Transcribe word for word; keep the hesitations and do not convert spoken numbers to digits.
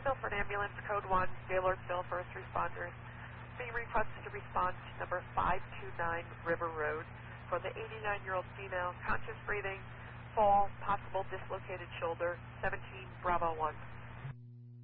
Milford Ambulance, Code one, Gaylordsville First Responders. Being requested to respond to number five two nine River Road for the eighty-nine-year-old female, conscious breathing, fall, possible dislocated shoulder, seventeen Bravo one.